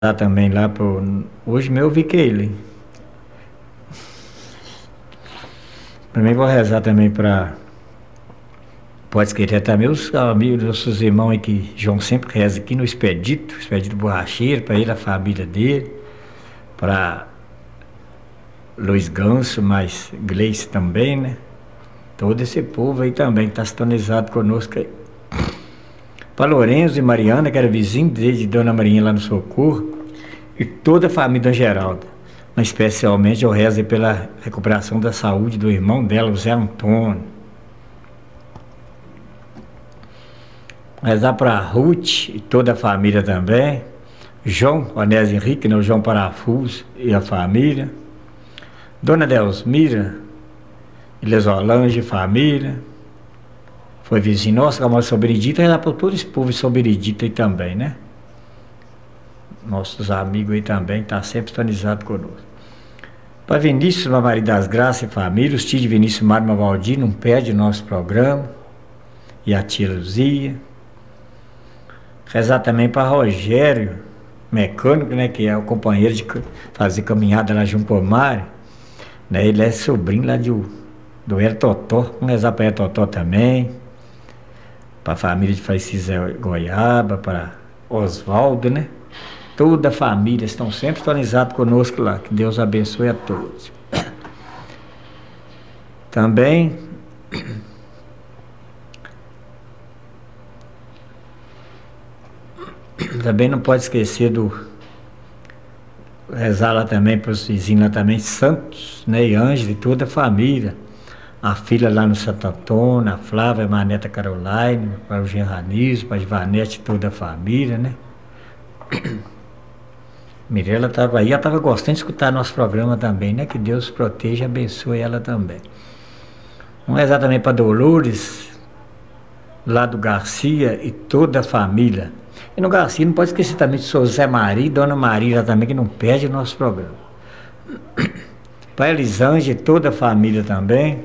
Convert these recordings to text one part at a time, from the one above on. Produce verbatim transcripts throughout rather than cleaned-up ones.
Lá também, lá pro. Hoje meu eu vi que ele. Também vou rezar também para. Pode esquecer também os amigos, nossos irmãos aí que João sempre reza aqui no Expedito, Expedito Borracheiro, para ele, a família dele, para Luiz Ganso, mas Gleice também, né? Todo esse povo aí também que está sintonizado conosco aí. Para Lourenço e Mariana, que era vizinho desde Dona Marinha lá no Socorro, e toda a família Geralda. Mas especialmente eu rezo pela recuperação da saúde do irmão dela, o Zé Antônio. Rezar para Ruth e toda a família também. João Onésio Henrique, né, o João Parafuso e a família. Dona Delmira, Ilesolange e família. Foi vizinho nosso, Camargo Sobredita, rezar para todo esse povo de Sobredita aí também, né? Nossos amigos aí também, tá sempre sintonizado conosco. Para Vinícius Maria das Graças e família, os tios de Vinícius Mário Mavaldi, não perde o nosso programa. E a tia Luzia. Rezar também para Rogério, mecânico, né? Que é o companheiro de fazer caminhada lá junto com o Mário. Né, ele é sobrinho lá de, do El Totó. Vamos rezar para El Totó também. Para a família de Francisco Goiaba, para Oswaldo, né? Toda a família estão sempre sintonizados conosco lá. Que Deus abençoe a todos. Também também não pode esquecer do rezar lá também para os vizinhos lá também, Santos, né? E Ângela e toda a família. A filha lá no Santo Antônio, a Flávia, a Maneta Caroline, para o Gerranismo, para a Ivanete e toda a família, né? Mirella estava aí, ela estava gostando de escutar nosso programa também, né? Que Deus proteja e abençoe ela também. Vamos rezar também para Dolores, lá do Garcia e toda a família. E no Garcia não pode esquecer também de São Zé Maria e Dona Maria também, que não perde o nosso programa. Para Elisângela e toda a família também.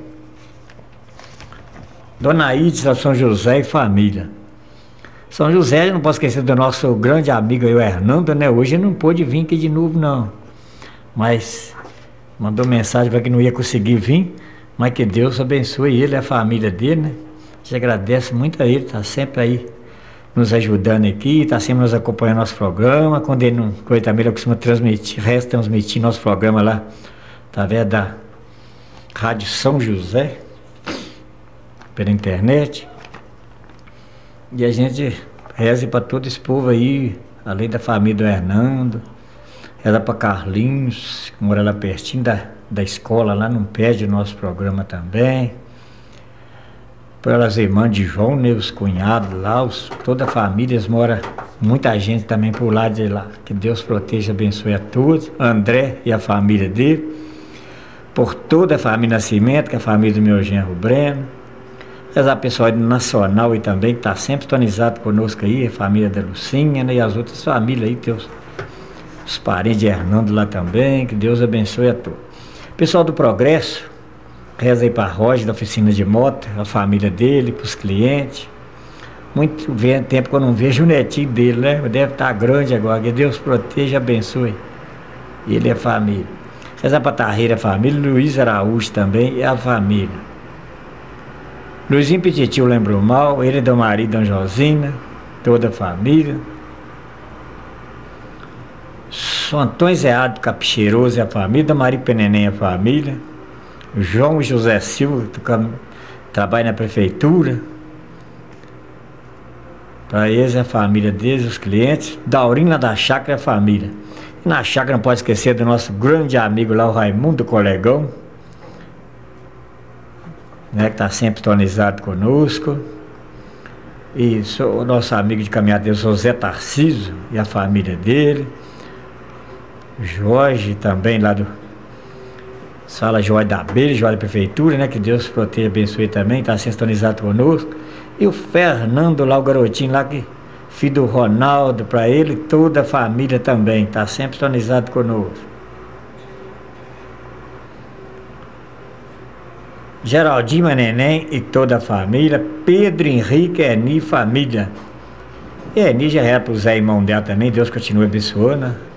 Dona Ides, São José e família. São José, eu não posso esquecer do nosso grande amigo aí, o Hernando, né? Hoje ele não pôde vir aqui de novo, não. Mas mandou mensagem para que não ia conseguir vir. Mas que Deus abençoe ele e a família dele, né? A gente agradece muito a ele, tá sempre aí nos ajudando aqui, tá sempre nos acompanhando nosso programa. Quando ele não, quando ele também ele costuma transmitir, resta transmitir nosso programa lá, através da Rádio São José, pela internet. E a gente reza para todo esse povo aí, além da família do Hernando, reza para Carlinhos, que mora lá pertinho da, da escola, lá não perde o nosso programa também. Para as irmãs de João, né, os cunhados lá, os, toda a família, eles moram, muita gente também por lá de lá. Que Deus proteja e abençoe a todos. André e a família dele. Por toda a família Nascimento, que é a família do meu genro Breno. Rezar pessoal do Nacional e também, que está sempre sintonizado conosco aí, a família da Lucinha, né, e as outras famílias aí, teus, os parentes de Hernando lá também, que Deus abençoe a todos. Pessoal do Progresso, reza aí para a Roger, da oficina de moto, a família dele, para os clientes. Muito tempo que eu não vejo o netinho dele, né? Deve estar grande agora, que Deus proteja e abençoe ele e a família. Rezar para a Tarreira, a família, Luiz Araújo também e a família. Luizinho Petitil lembrou mal, ele é do marido da Josina, toda a família. São Antônio Zeado Capicheiroso e a família, da Maria Peneném e a família. João José Silva, que trabalha na prefeitura. Para eles, a família deles, os clientes. Daurina da Chácara e a família. E na chácara não pode esquecer do nosso grande amigo lá, o Raimundo Colegão, né, que está sempre tonizado conosco. E o nosso amigo de caminhada, José Tarcísio e a família dele. Jorge também lá do Sala Jorge da Abelha, Jorge da Prefeitura, né? Que Deus proteja e abençoe também, está sintonizado conosco. E o Fernando lá, o garotinho lá, que, filho do Ronaldo, para ele, toda a família também, está sempre sintonizado conosco. Geraldinho Neném e toda a família, Pedro Henrique, Eni, família. É, Nígia reza pro Zé, irmão dela também, Deus continue abençoando, né?